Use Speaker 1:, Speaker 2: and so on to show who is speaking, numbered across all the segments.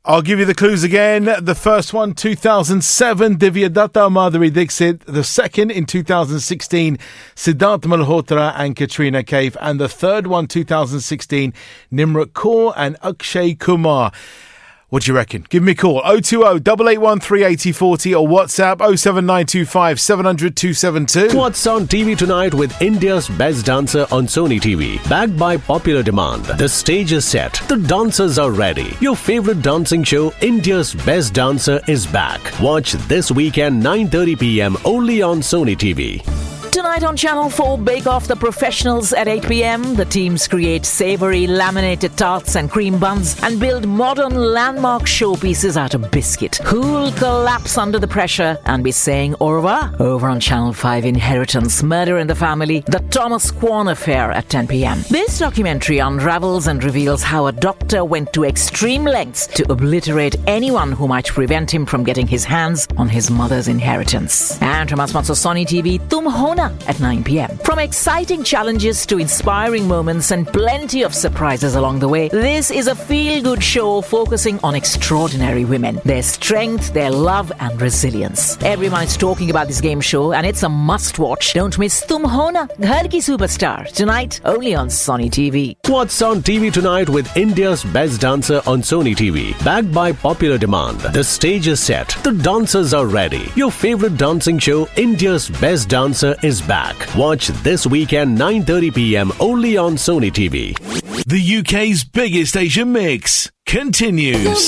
Speaker 1: I'll give you the clues again. The first one, 2007, Divya Datta, Madhuri Dixit. The second, in 2016, Siddharth Malhotra and Katrina Kaif. And the third one, 2016, Nimrat Kaur and Akshay Kumar. What do you reckon? Give me a call. 020-881-38040 or WhatsApp 07925 700 272.
Speaker 2: What's on TV tonight with India's Best Dancer on Sony TV? Backed by popular demand. The stage is set. The dancers are ready. Your favorite dancing show, India's Best Dancer, is back. Watch this weekend 9:30 p.m. only on Sony TV.
Speaker 3: Tonight on Channel 4, Bake Off the Professionals at 8 p.m. The teams create savoury laminated tarts and cream buns and build modern landmark showpieces out of biscuit. Who'll collapse under the pressure and be saying au revoir? Over on Channel 5, Inheritance, Murder in the Family, The Thomas Kwan Affair at 10 p.m. This documentary unravels and reveals how a doctor went to extreme lengths to obliterate anyone who might prevent him from getting his hands on his mother's inheritance. And from us, Sony TV, Tum Hona at 9 p.m. From exciting challenges to inspiring moments and plenty of surprises along the way, this is a feel-good show focusing on extraordinary women, their strength, their love and resilience. Everyone is talking about this game show and it's a must-watch. Don't miss Tum Hona, Ghar Ki Superstar, tonight only on Sony TV.
Speaker 2: What's on TV tonight with India's Best Dancer on Sony TV? Backed by popular demand. The stage is set. The dancers are ready. Your favorite dancing show, India's Best Dancer, is back. Watch this weekend 9:30 p.m. only on Sony TV.
Speaker 1: The UK's biggest Asian mix continues.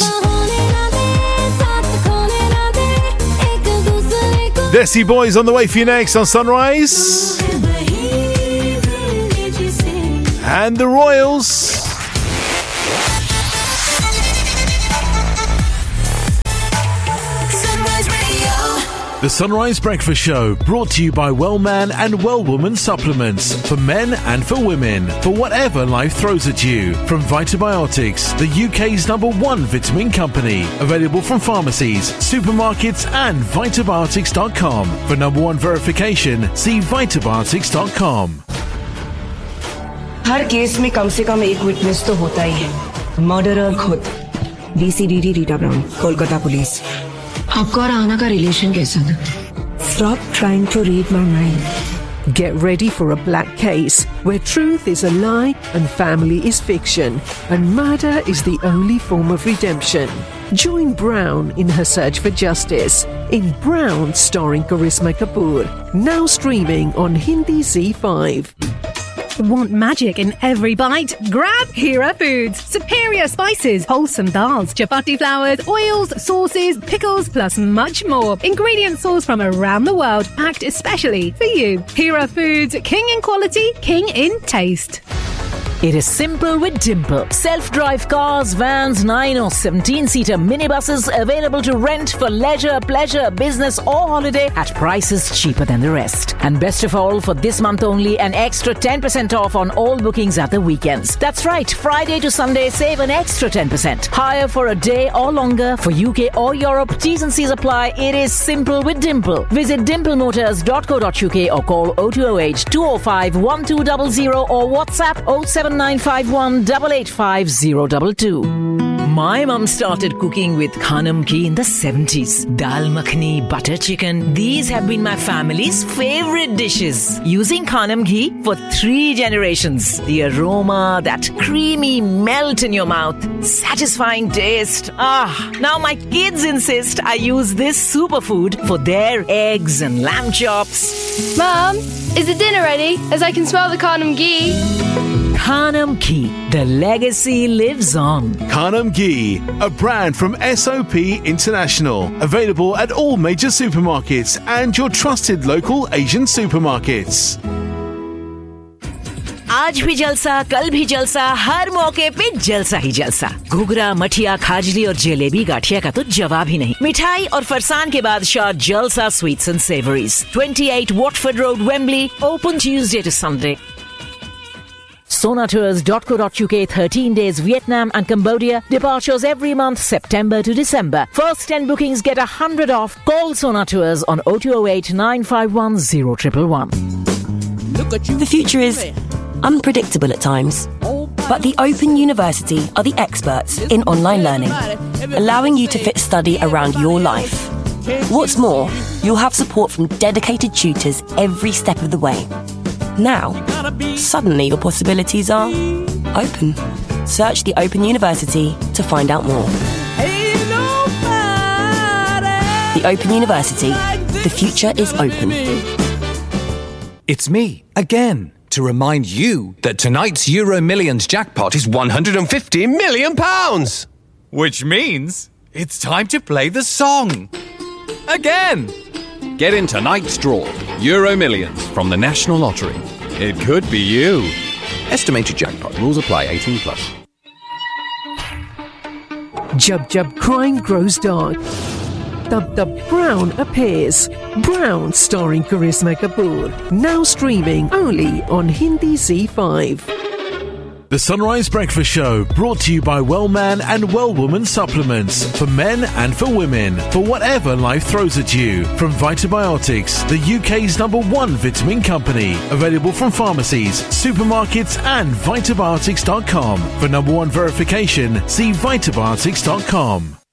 Speaker 1: Desi Boys on the way for you next on Sunrise. And the Royals. The Sunrise Breakfast Show, brought to you by Wellman and Wellwoman Supplements, for men and for women, for whatever life throws at you. From Vitabiotics, the UK's #1 vitamin company, available from pharmacies, supermarkets and Vitabiotics.com. For #1 verification, see Vitabiotics.com.
Speaker 4: Her case में कम से कम एक witness तो होता ही है. Murderer खुद. DCDD Rita brown, Kolkata police. आपका और आना का रिलेशन कैसा था? Stop trying to read my mind.
Speaker 5: Get ready for a black case where truth is a lie and family is fiction and murder is the only form of redemption. Join Brown in her search for justice in Brown, starring Karisma Kapoor. Now streaming on Hindi Z5.
Speaker 6: Want magic in every bite? Grab Hera Foods. Superior spices, wholesome dals, chapati flours, oils, sauces, pickles, plus much more. Ingredients sourced from around the world, packed especially for you. Hera Foods, king in quality, king in taste.
Speaker 3: It is simple with Dimple. Self-drive cars, vans, 9 or 17-seater minibuses available to rent for leisure, pleasure, business or holiday at prices cheaper than the rest. And best of all, for this month only, an extra 10% off on all bookings at the weekends. That's right, Friday to Sunday, save an extra 10%. Hire for a day or longer for UK or Europe. T's and C's apply. It is simple with Dimple. Visit dimplemotors.co.uk or call 0208 205 1200 or WhatsApp 07951 885022. My mum started cooking with Khanam Ghee in the 70s. Dal makhani, butter chicken, these have been my family's favorite dishes. Using Khanam Ghee for 3 generations. The aroma, that creamy melt in your mouth, satisfying taste. Now my kids insist I use this superfood for their eggs and lamb chops.
Speaker 7: Mum, is the dinner ready? As I can smell the Khanam Ghee.
Speaker 3: Khanam Ghee, the legacy lives on.
Speaker 1: Khanam Ghee, a brand from SOP International. Available at all major supermarkets and your trusted local Asian supermarkets.
Speaker 3: आज भी जलसा, कल भी जलसा, हर मौके पे जलसा ही जलसा. घुघरा, मठिया, खाजली और जलेबी गाठिया का तो जवाब ही नहीं. मिठाई और फरसान के बादशाह जलसा sweets and savouries. 28 Watford Road, Wembley. Open Tuesday to Sunday. Sonatours.co.uk, 13 days Vietnam and Cambodia. Departures every month, September to December. First 10 bookings get 100 off. Call Sonatours on 0208 951 0111.
Speaker 8: The future is unpredictable at times. But the Open University are the experts in online learning, allowing you to fit study around your life. What's more, you'll have support from dedicated tutors every step of the way. Now, suddenly your possibilities are open. Search the Open University to find out more. The Open University. The future is open.
Speaker 9: It's me, again, to remind you that tonight's Euro Millions jackpot is £150 million! Which means it's time to play the song. Again! Get in tonight's draw, Euro Millions from the National Lottery. It could be you. Estimated jackpot. Rules apply. 18 plus.
Speaker 5: Jub Jub crime grows dark. Dub Dub Brown appears. Brown starring Karisma Kapoor. Now streaming only on Hindi Z5.
Speaker 1: The Sunrise Breakfast Show, brought to you by Wellman and Wellwoman supplements for men and for women, for whatever life throws at you. From Vitabiotics, the UK's #1 vitamin company. Available from pharmacies, supermarkets and Vitabiotics.com. For #1 verification, see Vitabiotics.com.